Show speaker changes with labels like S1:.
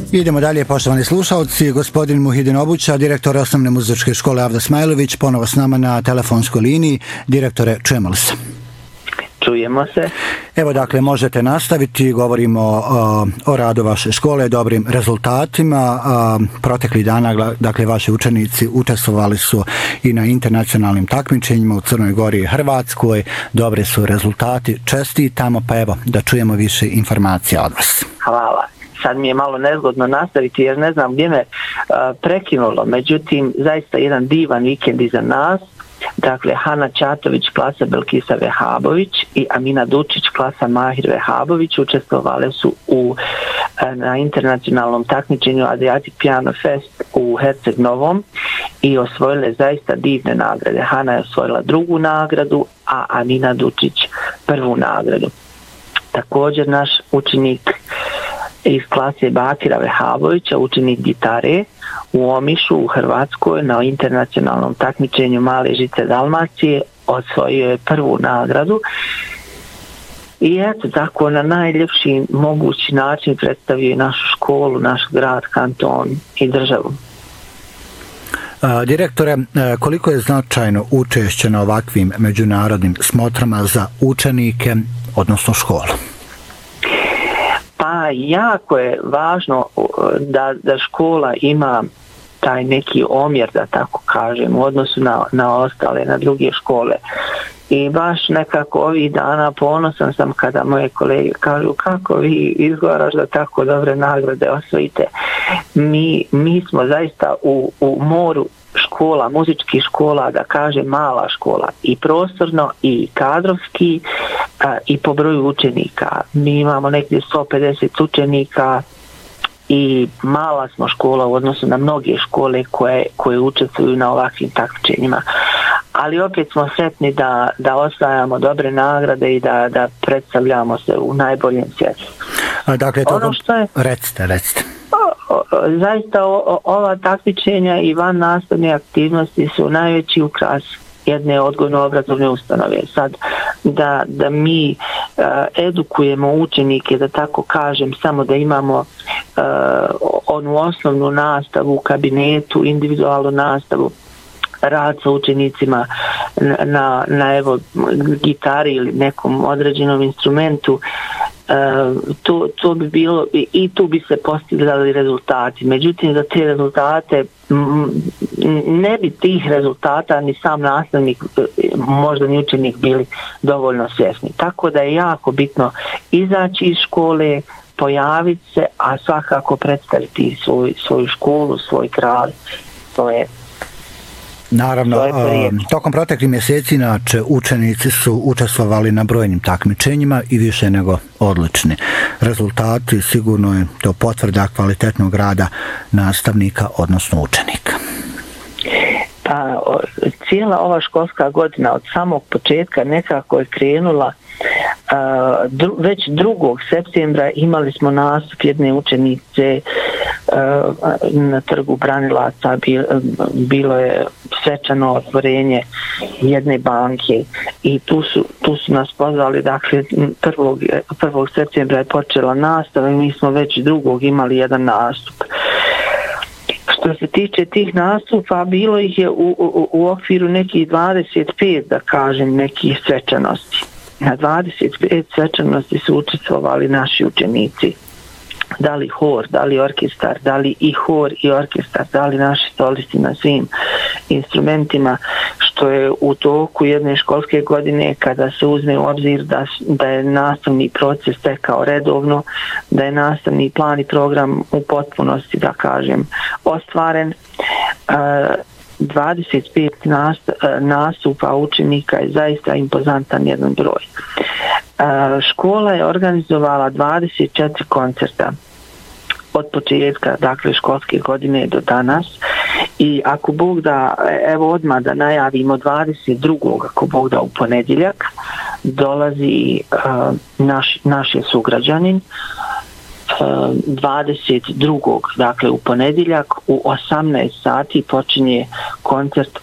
S1: Idemo dalje, poštovani slušalci. Gospodin Muhidin Obuća, direktor Osnovne muzičke škole Avda Smajlović, ponovo s nama na telefonskoj liniji. Direktore, čujemo li se?
S2: Čujemo se.
S1: Evo, dakle, možete nastaviti. Govorimo o radu vaše škole, dobrim rezultatima. Proteklih dana, dakle, vaši učenici učestvovali su i na internacionalnim takmičenjima u Crnoj Gori i Hrvatskoj. Dobri su rezultati. Čestitamo, pa evo, da čujemo više informacija od vas.
S2: Hvala. Sad mi je malo nezgodno nastaviti jer ne znam gdje me prekinulo. Međutim, zaista jedan divan vikend iza nas. Dakle, Hana Čatović, klasa Belkisa Vehabović i Amina Dučić, klasa Mahir Vehabović učestvovali su na internacionalnom takmičenju Adriatic Piano Fest u Herceg Novom i osvojile zaista divne nagrade. Hana je osvojila drugu nagradu, a Amina Dučić prvu nagradu. Također naš učenik iz klase Bakira Vehabovića, učenik gitare u Omišu u Hrvatskoj na internacionalnom takmičenju Male žice Dalmacije osvojio je prvu nagradu i eto tako na najljepši mogući način predstavio našu školu, naš grad, kanton i državu.
S1: Direktore, koliko je značajno učešće na ovakvim međunarodnim smotrama za učenike, odnosno školu?
S2: Pa jako je važno da škola ima taj neki omjer, da tako kažem, u odnosu na ostale, na druge škole. I baš nekako ovih dana ponosan sam kada moje kolege kažu kako vi izgovaraš da tako dobre nagrade osvojite. Mi smo zaista u moru škola, muzičkih škola, da kažem mala škola, i prostorno i kadrovski i po broju učenika. Mi imamo negdje 150 učenika i mala smo škola u odnosu na mnoge škole koje učestvuju na ovakvim takmičenjima. Ali opet smo sretni da osvajamo dobre nagrade i da predstavljamo se u najboljem svjetlu.
S1: Dakle, to recite.
S2: Zaista ova takmičenja i van nastavne aktivnosti su najveći ukras jedne odgojno-obrazovne ustanove. Sad da mi edukujemo učenike, da tako kažem, samo da imamo onu osnovnu nastavu u kabinetu, individualnu nastavu, rad sa učenicima na evo gitari ili nekom određenom instrumentu, to bi bilo i tu bi se postigli rezultati. Međutim, za te rezultate ne bi tih rezultata ni sam nastavnik, možda ni učenik bili dovoljno svjesni. Tako da je jako bitno izaći iz škole, pojaviti se, a svakako predstaviti svoju školu, svoj kraj, svoje.
S1: Naravno, tokom proteklih mjeseci inače učenici su učestvovali na brojnim takmičenjima i više nego odlični. Rezultati sigurno je to potvrda kvalitetnog rada nastavnika, odnosno učenika.
S2: Pa, cijela ova školska godina od samog početka nekako je krenula. Već 2. septembra imali smo nastup jedne učenice na trgu Branilaca, bilo je svečano otvorenje jedne banke i tu su nas pozvali. Dakle, 1. septembra je počela nastava i mi smo već 2. imali jedan nastup. Što se tiče tih nastupa, bilo ih je u okviru nekih 25, da kažem, nekih svečanosti. Na 25 svečanosti su učestvovali naši učenici. Da li hor, da li orkestar, da li i hor i orkestar, da li naši solisti na svim instrumentima, što je u toku jedne školske godine, kada se uzme u obzir da je nastavni proces tekao redovno, da je nastavni plan i program u potpunosti, da kažem, ostvaren. 25 nastupa učenika je zaista impozantan jedan broj. Škola je organizovala 24 koncerta od početka, dakle, školske godine do danas, i ako Bog da, evo odmah da najavimo 22. ako Bog da u ponedjeljak dolazi naš je sugrađanin. 22. dakle u ponedjeljak u 18 sati počinje koncert